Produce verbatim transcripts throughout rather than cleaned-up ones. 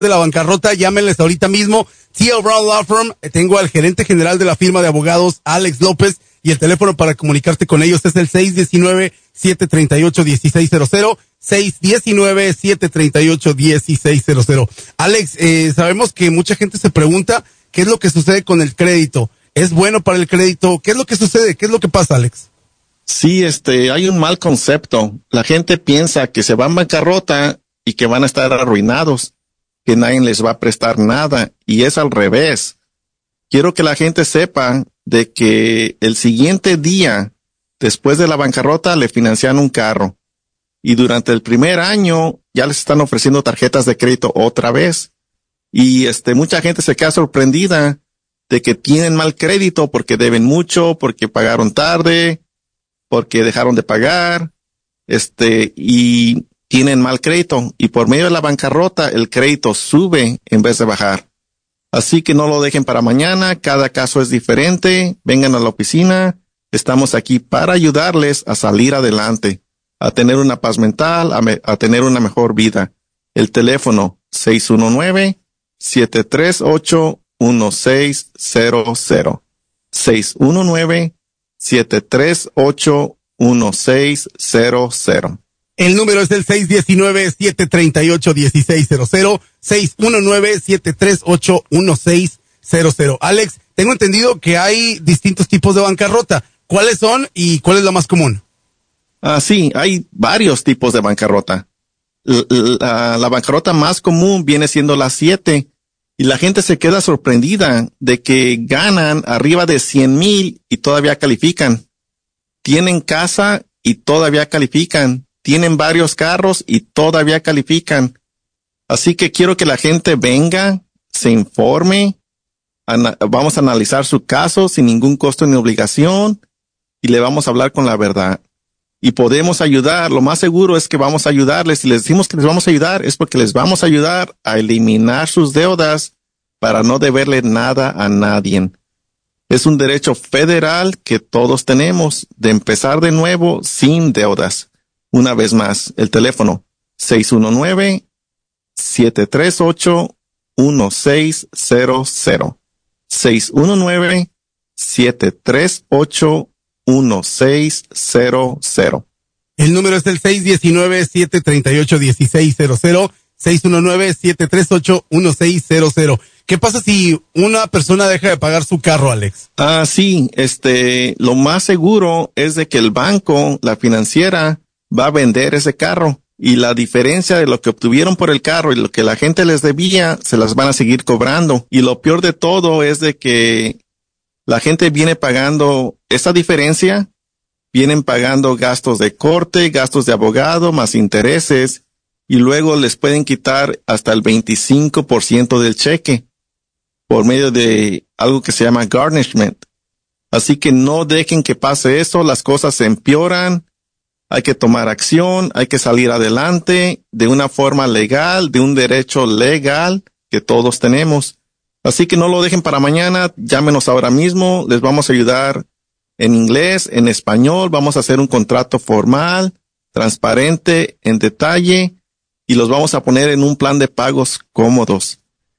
de la bancarrota, llámenles ahorita mismo. T L Brown Law Firm, tengo al gerente general de la firma de abogados, Alex López, y el teléfono para comunicarte con ellos es el seis uno nueve, siete tres ocho, uno seis cero cero, seis uno nueve, siete tres ocho, uno seis cero cero. Alex, eh, sabemos que mucha gente se pregunta qué es lo que sucede con el crédito. ¿Es bueno para el crédito? ¿Qué es lo que sucede? ¿Qué es lo que pasa, Alex? Sí, este, hay un mal concepto. La gente piensa que se van a bancarrota y que van a estar arruinados, que nadie les va a prestar nada, y es al revés. Quiero que la gente sepa de que el siguiente día, después de la bancarrota, le financian un carro, y durante el primer año ya les están ofreciendo tarjetas de crédito otra vez, y este, mucha gente se queda sorprendida de que tienen mal crédito porque deben mucho, porque pagaron tarde, porque dejaron de pagar, este, y tienen mal crédito, y por medio de la bancarrota el crédito sube en vez de bajar. Así que no lo dejen para mañana, cada caso es diferente, vengan a la oficina, estamos aquí para ayudarles a salir adelante, a tener una paz mental, a, me, a tener una mejor vida. El teléfono seis uno nueve, siete tres ocho, uno seis cero cero. seis uno nueve, siete tres ocho, uno seis cero cero. El número es el seis uno nueve, siete tres ocho, uno seis cero cero, seis uno nueve, siete tres ocho, uno seis cero cero. Alex, tengo entendido que hay distintos tipos de bancarrota. ¿Cuáles son y cuál es la más común? Ah, sí, hay varios tipos de bancarrota. La, la, la bancarrota más común viene siendo la siete, y la gente se queda sorprendida de que ganan arriba de cien mil y todavía califican. Tienen casa y todavía califican. Tienen varios carros y todavía califican. Así que quiero que la gente venga, se informe, ana- vamos a analizar su caso sin ningún costo ni obligación, y le vamos a hablar con la verdad. Y podemos ayudar, lo más seguro es que vamos a ayudarles. Si les decimos que les vamos a ayudar, es porque les vamos a ayudar a eliminar sus deudas para no deberle nada a nadie. Es un derecho federal que todos tenemos de empezar de nuevo sin deudas. Una vez más, el teléfono seis uno nueve, siete tres ocho, uno seis cero cero. seis uno nueve, siete tres ocho, uno seis cero cero. El número es el seis uno nueve, siete tres ocho, uno seis cero cero, seis uno nueve, siete tres ocho, uno seis cero cero. ¿Qué pasa si una persona deja de pagar su carro, Alex? Ah, sí, este, lo más seguro es de que el banco, la financiera, va a vender ese carro, y la diferencia de lo que obtuvieron por el carro y lo que la gente les debía, se las van a seguir cobrando. Y lo peor de todo es de que la gente viene pagando esa diferencia, vienen pagando gastos de corte, gastos de abogado, más intereses, y luego les pueden quitar hasta el veinticinco por ciento del cheque por medio de algo que se llama garnishment. Así que no dejen que pase eso, las cosas se empeoran. Hay que tomar acción, hay que salir adelante de una forma legal, de un derecho legal que todos tenemos. Así que no lo dejen para mañana, llámenos ahora mismo, les vamos a ayudar en inglés, en español, vamos a hacer un contrato formal, transparente, en detalle, y los vamos a poner en un plan de pagos cómodos.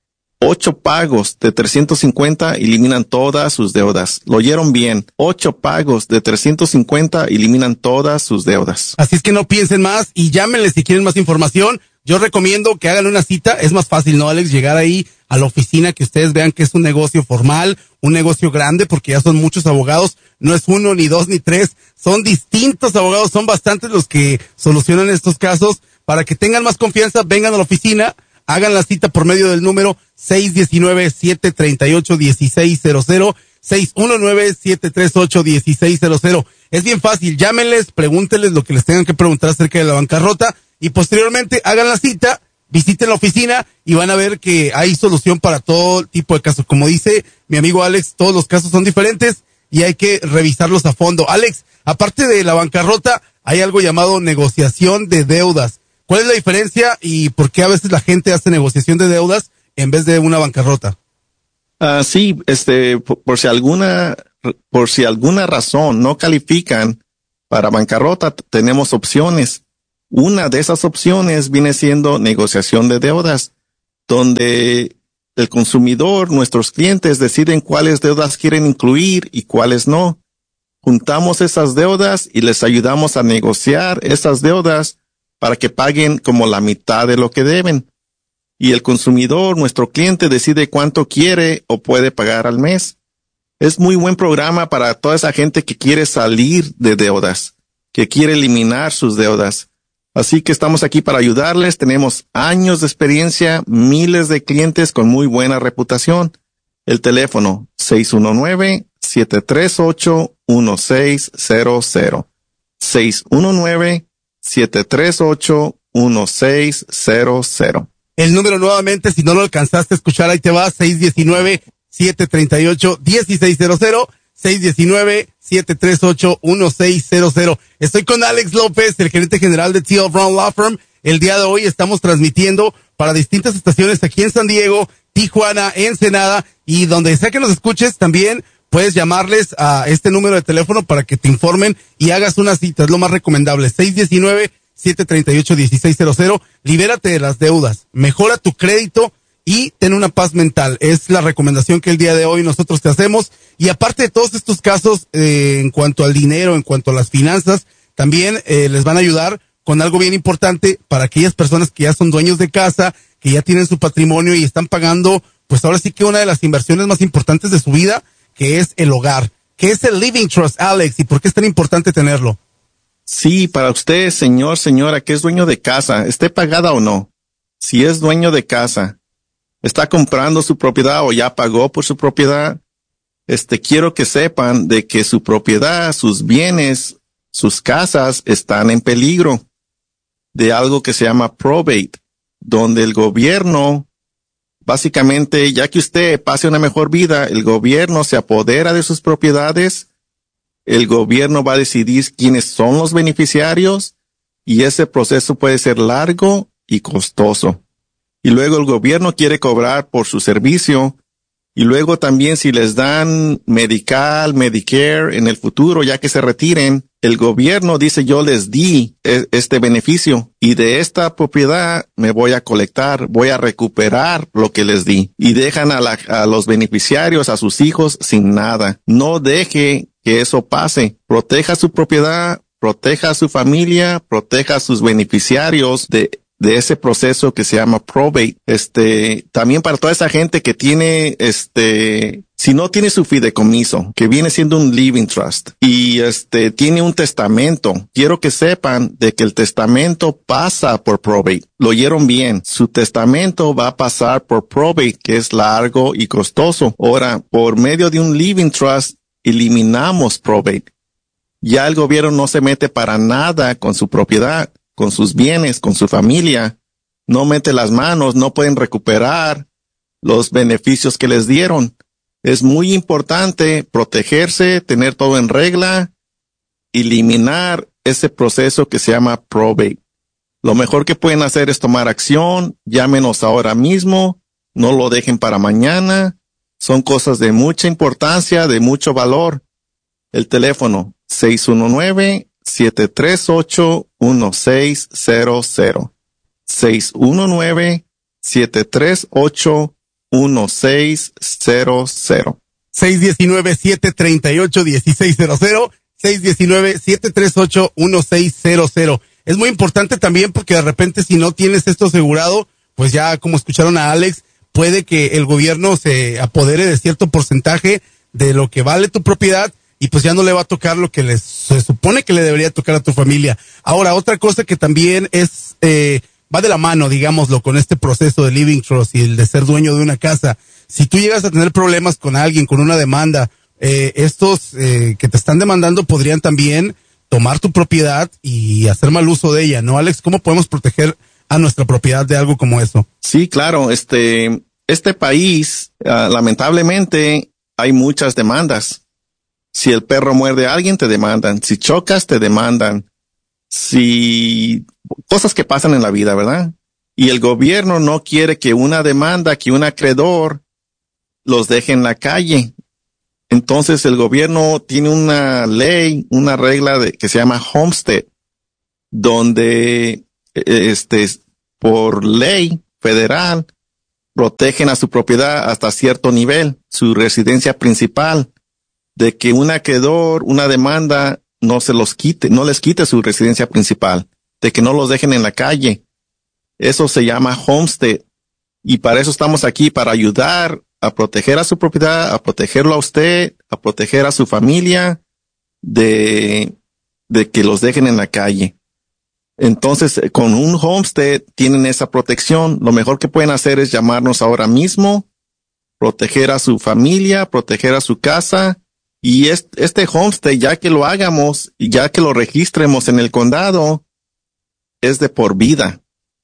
Ocho pagos de trescientos cincuenta eliminan todas sus deudas. Lo oyeron bien. Ocho pagos de trescientos cincuenta eliminan todas sus deudas. Así es que no piensen más y llámenles si quieren más información. Yo recomiendo que hagan una cita. Es más fácil, ¿no, Alex? Llegar ahí a la oficina, que ustedes vean que es un negocio formal, un negocio grande, porque ya son muchos abogados. No es uno, ni dos, ni tres. Son distintos abogados. Son bastantes los que solucionan estos casos. Para que tengan más confianza, vengan a la oficina. Hagan la cita por medio del número seis uno nueve, siete tres ocho, uno seis cero cero, seis uno nueve, siete tres ocho, uno seis cero cero. Es bien fácil, llámenles, pregúntenles lo que les tengan que preguntar acerca de la bancarrota y posteriormente hagan la cita, visiten la oficina y van a ver que hay solución para todo tipo de casos. Como dice mi amigo Alex, todos los casos son diferentes y hay que revisarlos a fondo. Alex, aparte de la bancarrota, hay algo llamado negociación de deudas. ¿Cuál es la diferencia y por qué a veces la gente hace negociación de deudas en vez de una bancarrota? Ah, sí, este, por, por si alguna, por si alguna razón no califican para bancarrota, tenemos opciones. Una de esas opciones viene siendo negociación de deudas. donde el consumidor, nuestros clientes, deciden cuáles deudas quieren incluir y cuáles no. Juntamos esas deudas y les ayudamos a negociar esas deudas para que paguen como la mitad de lo que deben. Y el consumidor, nuestro cliente, decide cuánto quiere o puede pagar al mes. Es muy buen programa para toda esa gente que quiere salir de deudas, que quiere eliminar sus deudas. Así que estamos aquí para ayudarles. Tenemos años de experiencia, miles de clientes con muy buena reputación. El teléfono seis uno nueve, siete tres ocho, uno seis cero cero. seis uno nueve, siete tres ocho, uno seis cero cero. El número nuevamente, si no lo alcanzaste a escuchar, ahí te va, seis uno nueve, siete tres ocho, uno seis cero cero. seis uno nueve, siete tres ocho, uno seis cero cero. Estoy con Alex López, el gerente general de T L Brown Law Firm. El día de hoy estamos transmitiendo para distintas estaciones aquí en San Diego, Tijuana, Ensenada, y donde sea que nos escuches, también puedes llamarles a este número de teléfono para que te informen y hagas una cita. Es lo más recomendable. seis uno nueve, siete tres ocho, uno seis cero cero. Libérate de las deudas. Mejora tu crédito y ten una paz mental. Es la recomendación que el día de hoy nosotros te hacemos. Y aparte de todos estos casos, eh, en cuanto al dinero, en cuanto a las finanzas, también eh, les van a ayudar con algo bien importante para aquellas personas que ya son dueños de casa, que ya tienen su patrimonio y están pagando, pues ahora sí que una de las inversiones más importantes de su vida, que es el hogar. ¿Qué es el Living Trust, Alex? ¿Y por qué es tan importante tenerlo? Sí, para usted, señor, señora, que es dueño de casa, esté pagada o no. Si es dueño de casa, está comprando su propiedad o ya pagó por su propiedad, este, quiero que sepan de que su propiedad, sus bienes, sus casas están en peligro de algo que se llama probate, donde el gobierno, básicamente, ya que usted pase una mejor vida, el gobierno se apodera de sus propiedades, el gobierno va a decidir quiénes son los beneficiarios y ese proceso puede ser largo y costoso. Y luego el gobierno quiere cobrar por su servicio. Y luego también si les dan Medical, Medicare en el futuro, ya que se retiren, el gobierno dice yo les di este beneficio y de esta propiedad me voy a colectar, voy a recuperar lo que les di. Y dejan a, la, a los beneficiarios, a sus hijos sin nada. No deje que eso pase. Proteja su propiedad, proteja a su familia, proteja a sus beneficiarios de de ese proceso que se llama probate. Este, también para toda esa gente que tiene, este, si no tiene su fideicomiso, que viene siendo un living trust, y este, tiene un testamento, quiero que sepan de que el testamento pasa por probate. Lo oyeron bien. Su testamento va a pasar por probate, que es largo y costoso. Ahora, por medio de un living trust, eliminamos probate. Ya el gobierno no se mete para nada con su propiedad, con sus bienes, con su familia, no mete las manos, no pueden recuperar los beneficios que les dieron. Es muy importante protegerse, tener todo en regla, eliminar ese proceso que se llama probate. Lo mejor que pueden hacer es tomar acción, llámenos ahora mismo, no lo dejen para mañana, son cosas de mucha importancia, de mucho valor. El teléfono seis uno nueve, siete tres ocho, uno seis cero cero. seis uno nueve, siete tres ocho, uno seis cero cero. seis uno nueve, siete tres ocho, uno seis cero cero. seis uno nueve, siete tres ocho, uno seis cero cero. Es muy importante también porque de repente si no tienes esto asegurado, pues ya como escucharon a Alex, puede que el gobierno se apodere de cierto porcentaje de lo que vale tu propiedad y pues ya no le va a tocar lo que les, se supone que le debería tocar a tu familia. Ahora, otra cosa que también es, eh, va de la mano, digámoslo, con este proceso de Living Trust y el de ser dueño de una casa. Si tú llegas a tener problemas con alguien, con una demanda, eh, estos eh, que te están demandando podrían también tomar tu propiedad y hacer mal uso de ella, ¿no, Alex? ¿Cómo podemos proteger a nuestra propiedad de algo como eso? Sí, claro. Este, este país, uh, lamentablemente, hay muchas demandas. Si el perro muerde a alguien, te demandan. Si chocas, te demandan. Si cosas que pasan en la vida, ¿verdad? Y el gobierno no quiere que una demanda, que un acreedor los deje en la calle. Entonces el gobierno tiene una ley, una regla de, que se llama Homestead, donde este por ley federal protegen a su propiedad hasta cierto nivel, su residencia principal, de que un acreedor, una demanda, no se los quite, no les quite su residencia principal, de que no los dejen en la calle. Eso se llama homestead. Y para eso estamos aquí, para ayudar a proteger a su propiedad, a protegerlo a usted, a proteger a su familia de, de que los dejen en la calle. Entonces, con un homestead tienen esa protección. Lo mejor que pueden hacer es llamarnos ahora mismo, proteger a su familia, proteger a su casa. Y este, este homestead, ya que lo hagamos y ya que lo registremos en el condado, es de por vida.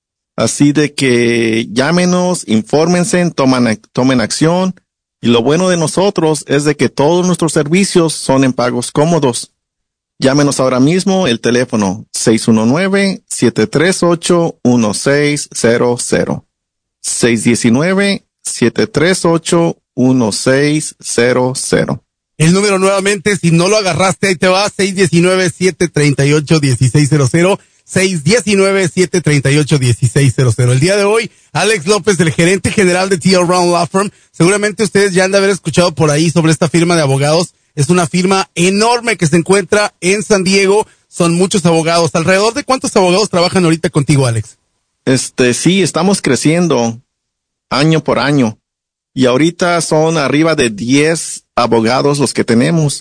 Así de que llámenos, infórmense, toman, tomen acción. Y lo bueno de nosotros es de que todos nuestros servicios son en pagos cómodos. Llámenos ahora mismo, el teléfono seis uno nueve, siete tres ocho, uno seis cero cero. seis uno nueve, siete tres ocho, uno seis cero cero. El número nuevamente, si no lo agarraste, ahí te va, seis uno nueve, siete tres ocho, uno seis cero cero. seis uno nueve, siete tres ocho, uno seis cero cero. El día de hoy, Alex López, el gerente general de T L Brown Law Firm. Seguramente ustedes ya han de haber escuchado por ahí sobre esta firma de abogados. Es una firma enorme que se encuentra en San Diego. Son muchos abogados. ¿Alrededor de cuántos abogados trabajan ahorita contigo, Alex? Este, sí, estamos creciendo año por año. Y ahorita son arriba de diez abogados los que tenemos.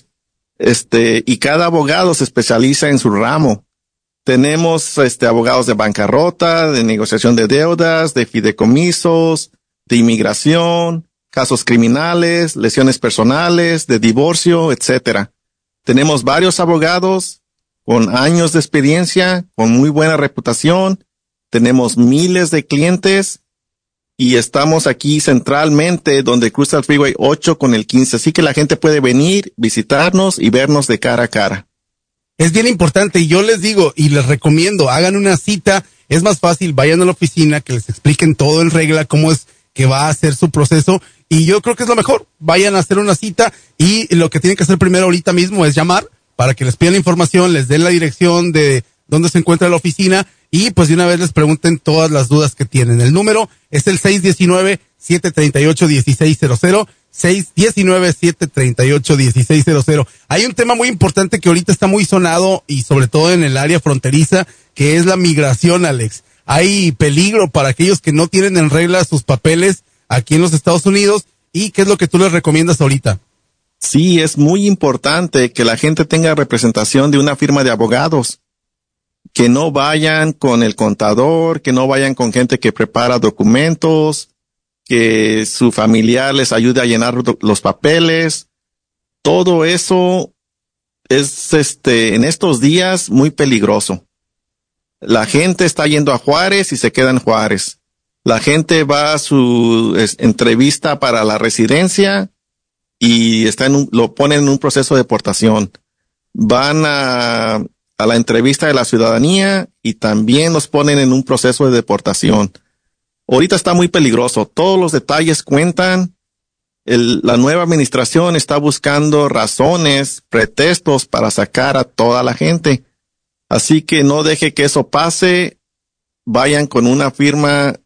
Este, y cada abogado se especializa en su ramo. Tenemos este abogados de bancarrota, de negociación de deudas, de fideicomisos, de inmigración, casos criminales, lesiones personales, de divorcio, etcétera. Tenemos varios abogados con años de experiencia, con muy buena reputación. Tenemos miles de clientes y estamos aquí centralmente donde cruza el Freeway ocho con el quince. Así que la gente puede venir, visitarnos y vernos de cara a cara. Es bien importante y yo les digo y les recomiendo, hagan una cita. Es más fácil, vayan a la oficina, que les expliquen todo en regla, cómo es que va a ser su proceso. Y yo creo que es lo mejor. Vayan a hacer una cita y lo que tienen que hacer primero ahorita mismo es llamar para que les pidan la información, les den la dirección de dónde se encuentra la oficina y pues de una vez les pregunten todas las dudas que tienen. El número es el seis uno nueve, siete tres ocho, uno seis cero cero. seis uno nueve, siete tres ocho, uno seis cero cero. Hay un tema muy importante que ahorita está muy sonado y sobre todo en el área fronteriza, que es la migración, Alex. Hay peligro para aquellos que no tienen en regla sus papeles aquí en los Estados Unidos. ¿Y qué es lo que tú les recomiendas ahorita? Sí, es muy importante que la gente tenga representación de una firma de abogados. Que no vayan con el contador, que no vayan con gente que prepara documentos, que su familiar les ayude a llenar los papeles. Todo eso es, este, en estos días muy peligroso. La gente está yendo a Juárez y se queda en Juárez. La gente va a su es, entrevista para la residencia y está en un, lo ponen en un proceso de deportación. Van a, a la entrevista de la ciudadanía y también los ponen en un proceso de deportación. Ahorita está muy peligroso. Todos los detalles cuentan. El, la nueva administración está buscando razones, pretextos para sacar a toda la gente. Así que no deje que eso pase. Vayan con una firma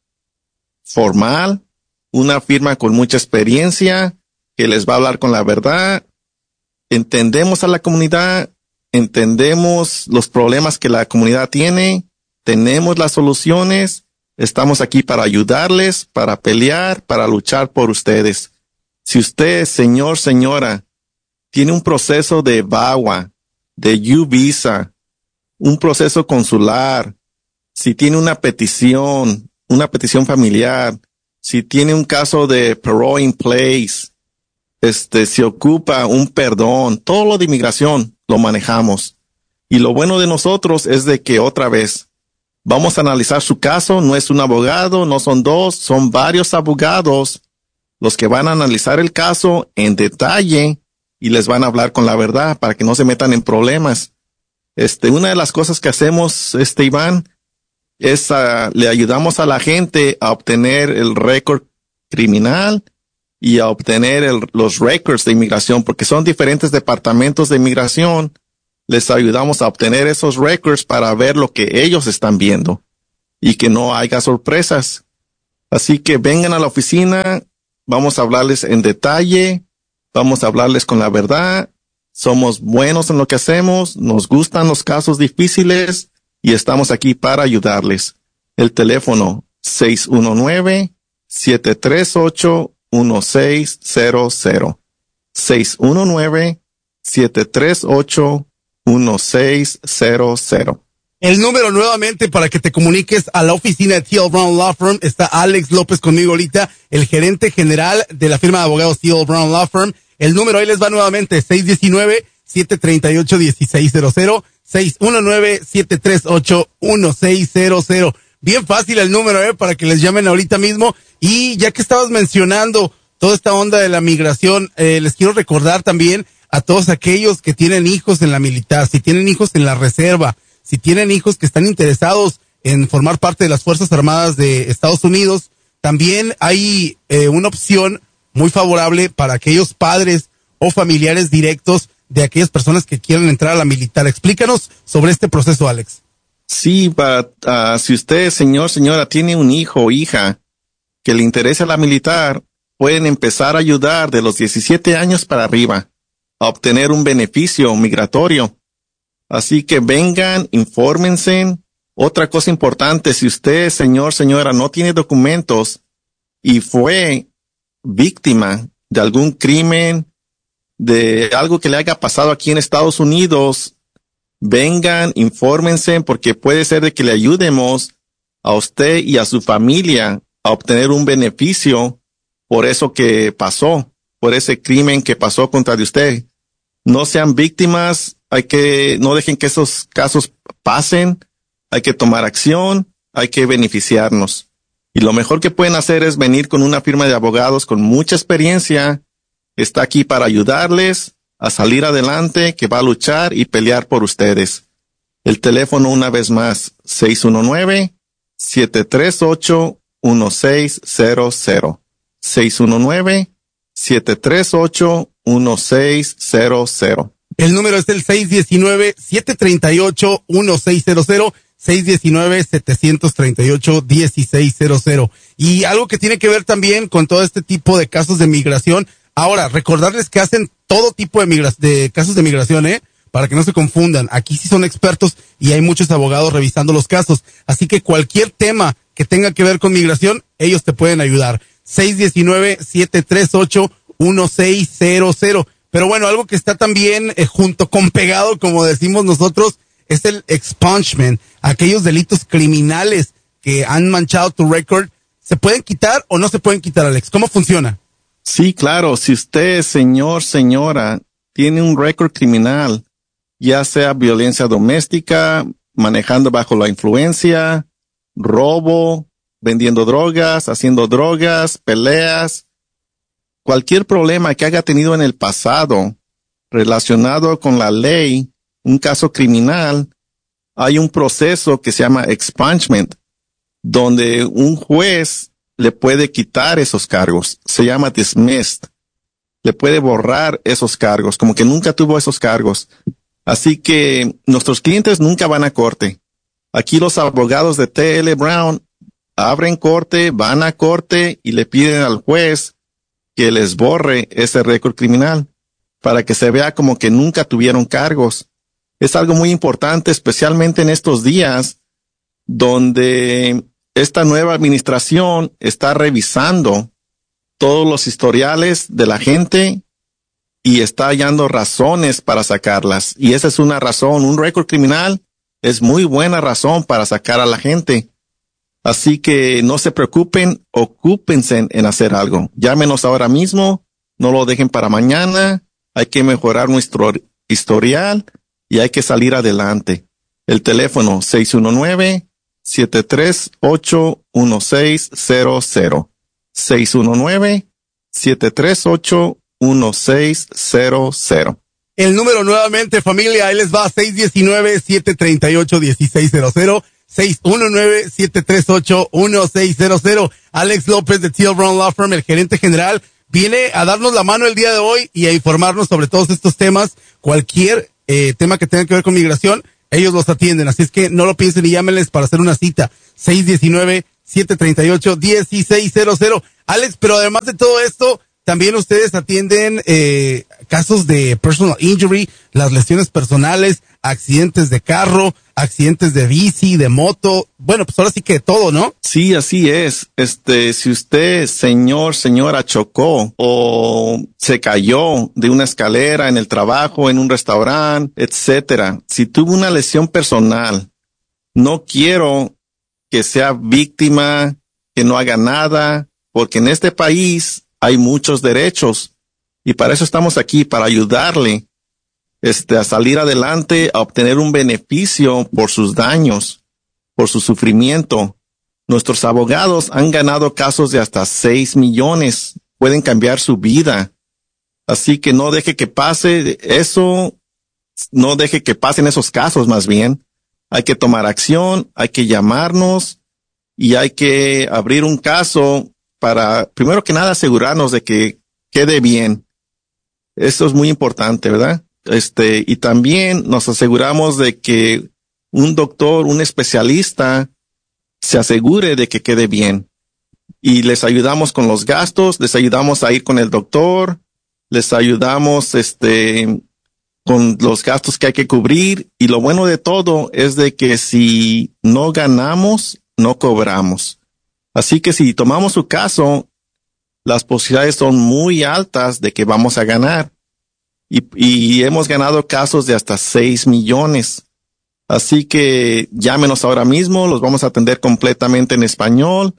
formal, una firma con mucha experiencia, que les va a hablar con la verdad. Entendemos a la comunidad, entendemos los problemas que la comunidad tiene, tenemos las soluciones. Estamos aquí para ayudarles, para pelear, para luchar por ustedes. Si usted, señor, señora, tiene un proceso de V A W A, de U-Visa, un proceso consular, si tiene una petición, una petición familiar, si tiene un caso de parole in place, este, si ocupa un perdón, todo lo de inmigración lo manejamos. Y lo bueno de nosotros es de que otra vez, vamos a analizar su caso, no es un abogado, no son dos, son varios abogados los que van a analizar el caso en detalle y les van a hablar con la verdad para que no se metan en problemas. Este, una de las cosas que hacemos, este Iván, es uh, le ayudamos a la gente a obtener el récord criminal y a obtener el, los records de inmigración, porque son diferentes departamentos de inmigración. Les ayudamos a obtener esos records para ver lo que ellos están viendo y que no haya sorpresas. Así que vengan a la oficina, vamos a hablarles en detalle, vamos a hablarles con la verdad. Somos buenos en lo que hacemos, nos gustan los casos difíciles y estamos aquí para ayudarles. El teléfono seis uno nueve, siete tres ocho, uno seis cero cero. seis uno nueve, siete tres ocho, uno seis cero cero. El número nuevamente para que te comuniques a la oficina de T L Brown Law Firm. Está Alex López conmigo ahorita, el gerente general de la firma de abogados T L Brown Law Firm. El número ahí les va nuevamente, seis uno nueve, siete tres ocho, uno seis cero cero, seis uno nueve, siete tres ocho, uno seis cero cero. Bien fácil el número, eh, para que les llamen ahorita mismo. Y ya que estabas mencionando toda esta onda de la migración, eh, les quiero recordar también a todos aquellos que tienen hijos en la militar, si tienen hijos en la reserva, si tienen hijos que están interesados en formar parte de las Fuerzas Armadas de Estados Unidos, también hay eh, una opción muy favorable para aquellos padres o familiares directos de aquellas personas que quieran entrar a la militar. Explícanos sobre este proceso, Alex. Sí, para, uh, si usted, señor, señora, tiene un hijo o hija que le interesa la militar, pueden empezar a ayudar de los diecisiete años para arriba a obtener un beneficio migratorio. Así que vengan, infórmense. Otra cosa importante, si usted, señor, señora, no tiene documentos y fue víctima de algún crimen, de algo que le haya pasado aquí en Estados Unidos, vengan, infórmense, porque puede ser de que le ayudemos a usted y a su familia a obtener un beneficio por eso que pasó, por ese crimen que pasó contra de usted. No sean víctimas, hay que, no dejen que esos casos pasen, hay que tomar acción, hay que beneficiarnos. Y lo mejor que pueden hacer es venir con una firma de abogados con mucha experiencia, está aquí para ayudarles a salir adelante, que va a luchar y pelear por ustedes. El teléfono una vez más, seis uno nueve, siete tres ocho, uno seis cero cero. seis uno nueve, siete tres ocho, uno seis cero cero. El número es el seis uno nueve, siete tres ocho, uno seis cero cero, seis uno nueve, siete tres ocho, uno seis cero cero. Y algo que tiene que ver también con todo este tipo de casos de migración. Ahora, recordarles que hacen todo tipo de, migra- de casos de migración, ¿eh? Para que no se confundan. Aquí sí son expertos y hay muchos abogados revisando los casos. Así que cualquier tema que tenga que ver con migración, ellos te pueden ayudar. seis uno nueve, siete tres ocho, uno seis cero cero. Pero bueno, algo que está también eh, junto con pegado, como decimos nosotros, es el expungement. Aquellos delitos criminales que han manchado tu récord, ¿se pueden quitar o no se pueden quitar, Alex? ¿Cómo funciona? Sí, claro. Si usted, señor, señora, tiene un récord criminal, ya sea violencia doméstica, manejando bajo la influencia, robo, vendiendo drogas, haciendo drogas, peleas, cualquier problema que haya tenido en el pasado relacionado con la ley, un caso criminal, hay un proceso que se llama expungement, donde un juez le puede quitar esos cargos. Se llama dismissed. Le puede borrar esos cargos, como que nunca tuvo esos cargos. Así que nuestros clientes nunca van a corte. Aquí los abogados de T L Brown abren corte, van a corte y le piden al juez que les borre ese récord criminal para que se vea como que nunca tuvieron cargos. Es algo muy importante, especialmente en estos días donde esta nueva administración está revisando todos los historiales de la gente y está hallando razones para sacarlas. Y esa es una razón, un récord criminal es muy buena razón para sacar a la gente. Así que no se preocupen, ocúpense en hacer algo. Llámenos ahora mismo, no lo dejen para mañana. Hay que mejorar nuestro historial y hay que salir adelante. El teléfono seis uno nueve, siete tres ocho, uno seis cero cero. seis uno nueve, siete tres ocho, uno seis cero cero. El número nuevamente, familia, ahí les va, seis uno nueve, siete tres ocho, uno seis cero cero. seis uno nueve, siete tres ocho, uno seis cero cero. Alex López de T L Brown Law Firm, el gerente general, viene a darnos la mano el día de hoy y a informarnos sobre todos estos temas. Cualquier eh, tema que tenga que ver con migración, ellos los atienden. Así es que no lo piensen y llámenles para hacer una cita. seis uno nueve, siete tres ocho, uno seis cero cero. Alex, pero además de todo esto, también ustedes atienden eh, casos de personal injury, las lesiones personales, accidentes de carro, accidentes de bici, de moto. Bueno, pues ahora sí que de todo, ¿no? Sí, así es. Este, si usted, señor, señora, chocó o se cayó de una escalera en el trabajo, en un restaurante, etcétera, si tuvo una lesión personal, no quiero que sea víctima, que no haga nada, porque en este país hay muchos derechos y para eso estamos aquí, para ayudarle este, a salir adelante, a obtener un beneficio por sus daños, por su sufrimiento. Nuestros abogados han ganado casos de hasta seis millones, pueden cambiar su vida. Así que no deje que pase eso, no deje que pasen esos casos más bien. Hay que tomar acción, hay que llamarnos y hay que abrir un caso para, primero que nada, asegurarnos de que quede bien. Eso es muy importante, ¿verdad? Este, y también nos aseguramos de que un doctor, un especialista, se asegure de que quede bien. Y les ayudamos con los gastos, les ayudamos a ir con el doctor, les ayudamos, este, con los gastos que hay que cubrir. Y lo bueno de todo es de que si no ganamos, no cobramos. Así que si tomamos su caso, las posibilidades son muy altas de que vamos a ganar. Y, y hemos ganado casos de hasta seis millones. Así que llámenos ahora mismo, los vamos a atender completamente en español.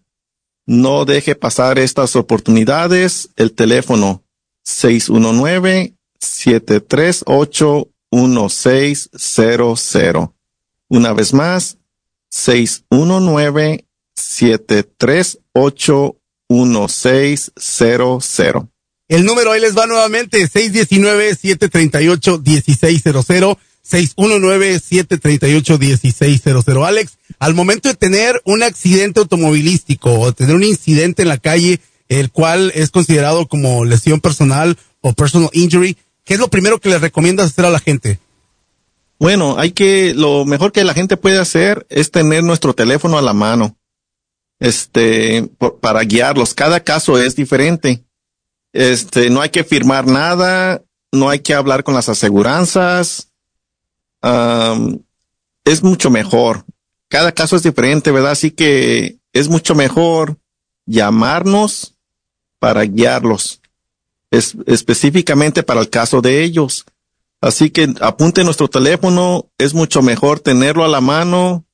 No deje pasar estas oportunidades. El teléfono seis uno nueve, siete tres ocho, uno seis cero cero. Una vez más, seis uno nueve, siete tres ocho, uno seis cero cero. El número ahí les va nuevamente, seis uno nueve, siete tres ocho, uno seis cero cero, seis uno nueve, siete tres ocho, uno seis cero cero. Alex, al momento de tener un accidente automovilístico o tener un incidente en la calle, el cual es considerado como lesión personal o personal injury, ¿qué es lo primero que le recomiendas hacer a la gente? Bueno, hay que, lo mejor que la gente puede hacer es tener nuestro teléfono a la mano, este, por, para guiarlos. Cada caso es diferente. Este, no hay que firmar nada, no hay que hablar con las aseguranzas. Um, es mucho mejor. Cada caso es diferente, ¿verdad? Así que es mucho mejor llamarnos para guiarlos, es, específicamente para el caso de ellos. Así que apunte nuestro teléfono, es mucho mejor tenerlo a la mano,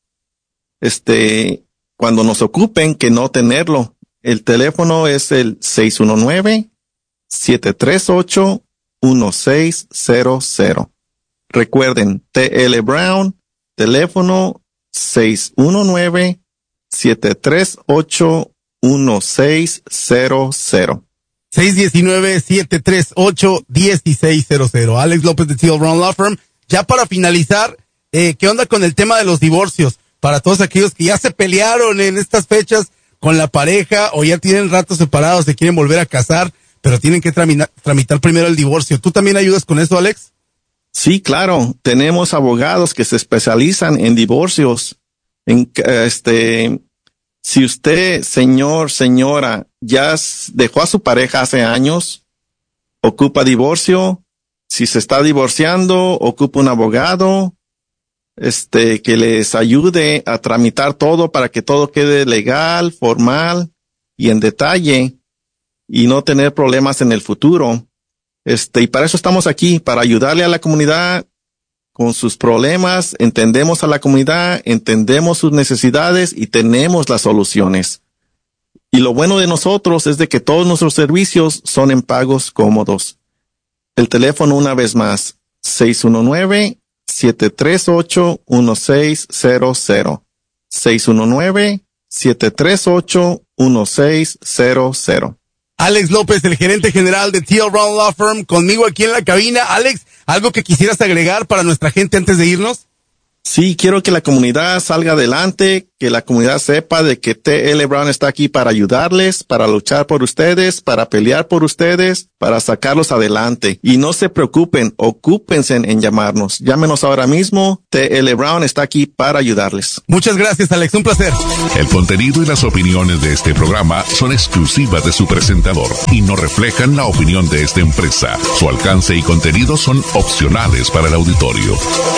este, cuando nos ocupen que no tenerlo. El teléfono es el seis uno nueve, siete tres ocho, uno seis cero cero. Recuerden, T L Brown, teléfono seis uno nueve, siete tres ocho, uno seis cero cero. seis uno nueve, siete tres ocho, uno seis cero cero. Alex López de T L Brown Law Firm. Ya para finalizar, eh, ¿qué onda con el tema de los divorcios? Para todos aquellos que ya se pelearon en estas fechas con la pareja o ya tienen rato separados, se quieren volver a casar, pero tienen que tramitar, tramitar primero el divorcio. ¿Tú también ayudas con eso, Alex? Sí, claro. Tenemos abogados que se especializan en divorcios. En, este, si usted, señor, señora, ya dejó a su pareja hace años, ocupa divorcio. Si se está divorciando, ocupa un abogado, este, que les ayude a tramitar todo para que todo quede legal, formal y en detalle y no tener problemas en el futuro. Este, y para eso estamos aquí, para ayudarle a la comunidad con sus problemas. Entendemos a la comunidad, entendemos sus necesidades y tenemos las soluciones. Y lo bueno de nosotros es de que todos nuestros servicios son en pagos cómodos. El teléfono una vez más, seis uno nueve, siete tres ocho, uno seis cero cero. seis uno nueve, siete tres ocho, uno seis cero cero. Alex López, el gerente general de T L Brown Law Firm, conmigo aquí en la cabina. Alex, ¿algo que quisieras agregar para nuestra gente antes de irnos? Sí, quiero que la comunidad salga adelante, que la comunidad sepa de que T L Brown está aquí para ayudarles, para luchar por ustedes, para pelear por ustedes, para sacarlos adelante. Y no se preocupen, ocúpense en llamarnos. Llámenos ahora mismo. T L Brown está aquí para ayudarles. Muchas gracias, Alex. Un placer. El contenido y las opiniones de este programa son exclusivas de su presentador y no reflejan la opinión de esta empresa. Su alcance y contenido son opcionales para el auditorio.